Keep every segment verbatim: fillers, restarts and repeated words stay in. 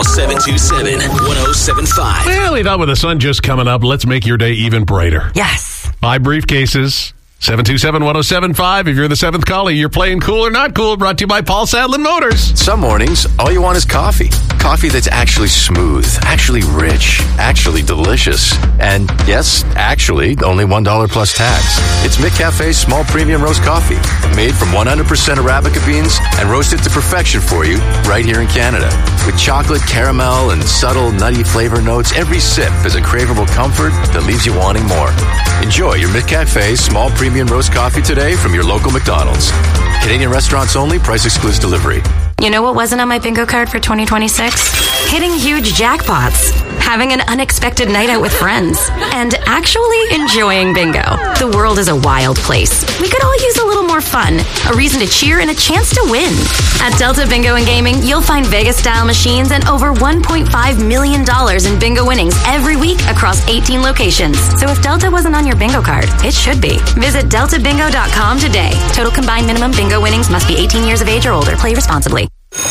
Call seven two seven, one oh seven five. Well, we thought with the sun just coming up, let's make your day even brighter. Yes. Five briefcases. seven two seven, one oh seven five. If you're the seventh caller, you're playing Cool or Not Cool, brought to you by Paul Sadlin Motors. Some mornings, all you want is coffee. Coffee that's actually smooth, actually rich, actually delicious. And yes, actually, only one dollar plus tax. It's McCafe's small premium roast coffee, made from one hundred percent Arabica beans and roasted to perfection for you right here in Canada. With chocolate, caramel, and subtle nutty flavor notes, every sip is a craveable comfort that leaves you wanting more. Enjoy your McCafe's small premium roast coffee today from your local McDonald's. Canadian restaurants only, price excludes delivery. You know what wasn't on my bingo card for twenty twenty-six? Hitting huge jackpots, having an unexpected night out with friends, and actually enjoying bingo. The world is a wild place. We could all use a little more fun, a reason to cheer, and a chance to win. At Delta Bingo and Gaming, you'll find Vegas-style machines and over one point five million dollars in bingo winnings every week across eighteen locations. So if Delta wasn't on your bingo card, it should be. Visit delta bingo dot com today. Total combined minimum bingo winnings must be eighteen years of age or older. Play responsibly.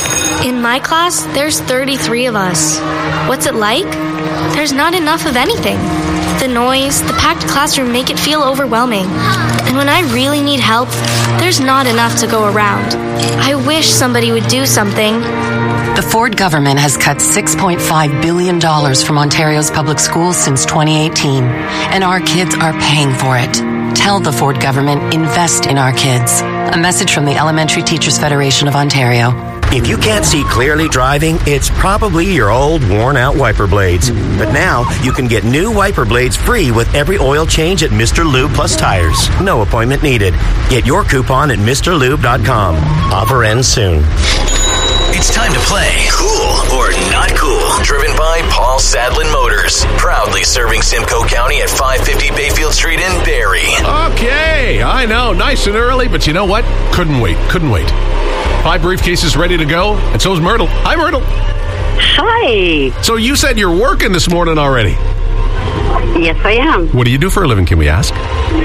In my class, there's thirty-three of us. What's it like? There's not enough of anything. The noise, the packed classroom make it feel overwhelming. And when I really need help, there's not enough to go around. I wish somebody would do something. The Ford government has cut six point five billion dollars from Ontario's public schools since twenty eighteen, and our kids are paying for it. Tell the Ford government, invest in our kids. A message from the Elementary Teachers Federation of Ontario. If you can't see clearly driving, it's probably your old, worn-out wiper blades. But now, you can get new wiper blades free with every oil change at Mister Lube Plus Tires. No appointment needed. Get your coupon at Mr Lube dot com. Offer ends soon. It's time to play Cool or Not Cool, driven by Paul Sadlin Motors. Proudly serving Simcoe County at five fifty Bayfield Street in Barrie. Okay, I know, nice and early, but you know what? Couldn't wait, couldn't wait. Five briefcases ready to go, and so's Myrtle. Hi, Myrtle. Hi. So you said you're working this morning already. Yes, I am. What do you do for a living, can we ask?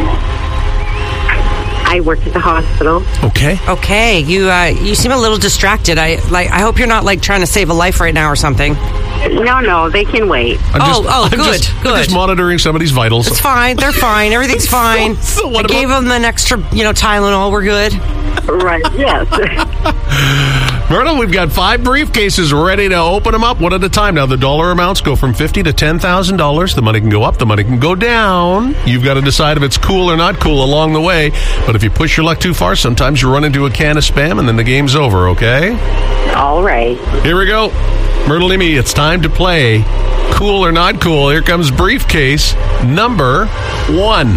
I work at the hospital. Okay. Okay, you uh, you seem a little distracted. I like. I hope you're not like trying to save a life right now or something. No, no, they can wait. I'm just, oh, oh, I'm good, just, good. I'm just monitoring somebody's vitals. It's fine. They're fine. Everything's fine. so, so what I about- gave them an extra, you know, Tylenol. We're good. Right, yes. Myrtle, we've got five briefcases ready to open them up one at a time. Now, the dollar amounts go from fifty dollars to ten thousand dollars. The money can go up. The money can go down. You've got to decide if it's cool or not cool along the way. But if you push your luck too far, sometimes you run into a can of Spam and then the game's over, okay? All right. Here we go. Myrtle Amy, it's time to play Cool or Not Cool. Here comes briefcase number one.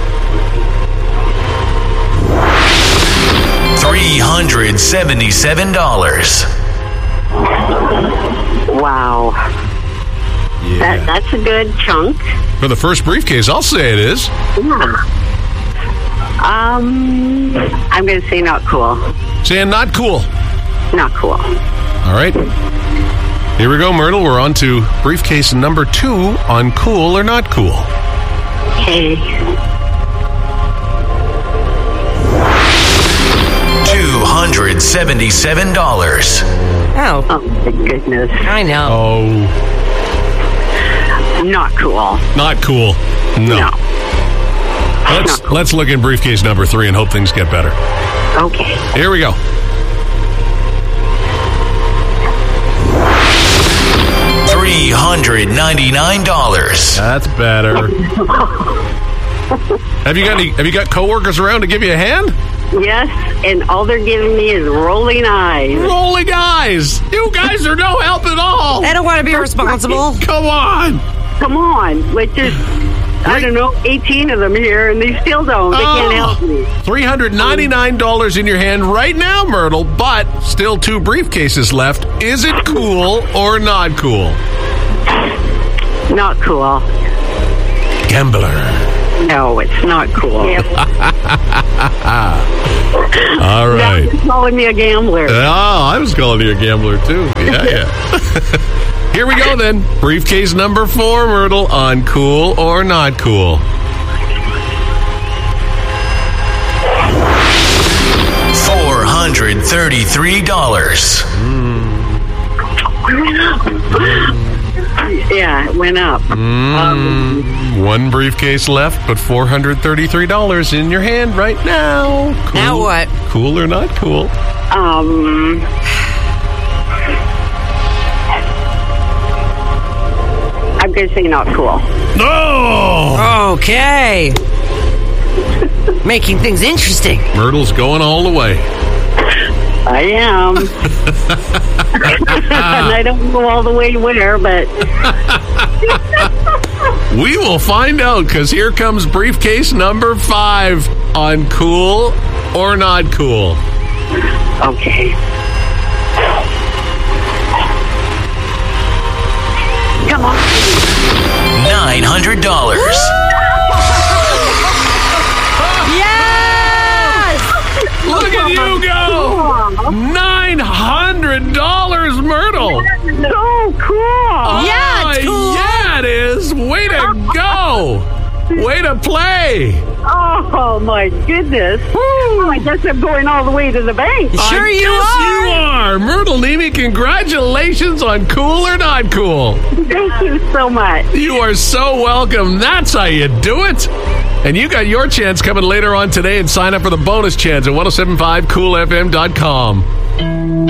three hundred seventy-seven dollars. Wow. Yeah. That, that's a good chunk. For the first briefcase, I'll say it is. Yeah. Um, I'm going to say not cool. Saying not cool. Not cool. All right. Here we go, Myrtle. We're on to briefcase number two on cool or not cool. Okay. two hundred seventy-seven dollars. Oh, Oh, my goodness. I know. Oh, Not cool. not cool. No. No. Let's Not cool. let's look in briefcase number three and hope things get better. Okay. Here we go. three hundred ninety-nine dollars. That's better. Have you got any? Have you got coworkers around to give you a hand? Yes, and all they're giving me is rolling eyes. Rolling eyes. You guys are no help at all. They don't want to be responsible. Come on. Come on. Like, there's, I don't know, eighteen of them here, and they still don't. They can't help me. three hundred ninety-nine dollars in your hand right now, Myrtle, but still two briefcases left. Is it cool or not cool? Not cool. Gambler. No, it's not cool. All right. Now you're calling me a gambler. Oh, I was calling you a gambler, too. Yeah, yeah. Here we go, then. Briefcase number four, Myrtle, on cool or not cool. four hundred thirty-three dollars. Yeah, it went up. Mm, Um, one briefcase left, but four hundred thirty-three dollars in your hand right now. Cool, Now what? Cool or not cool? um, I'm going to say not cool. No! Okay. Making things interesting. Myrtle's going all the way. I am. And I don't go all the way where, but We will find out, because here comes briefcase number five on Cool or Not Cool. okay. Come on. nine hundred dollars. Yes! Look at you go! nine hundred dollars, Myrtle! So cool. Yeah, it's Oh, cool. yeah, it is. Way to go! Way to play! Oh, my goodness. Oh, I guess I'm going all the way to the bank. Sure I you guess are. you are. Myrtle Nemi, congratulations on Cool or Not Cool. Thank you so much. You are so welcome. That's how you do it. And you got your chance coming later on today, and sign up for the bonus chance at ten seventy-five cool f m dot com.